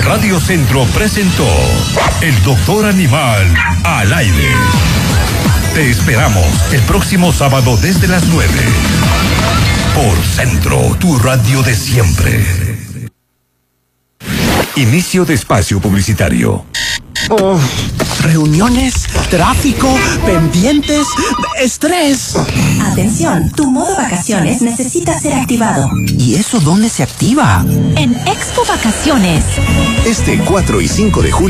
Radio Centro presentó El Doctor Animal al aire. Te esperamos el próximo sábado desde las 9. Por Centro, tu radio de siempre. Inicio de espacio publicitario. Oh, reuniones, tráfico, pendientes, estrés. Atención, tu modo vacaciones necesita ser activado. ¿Y eso dónde se activa? En Expo Vacaciones. Este 4 y 5 de julio.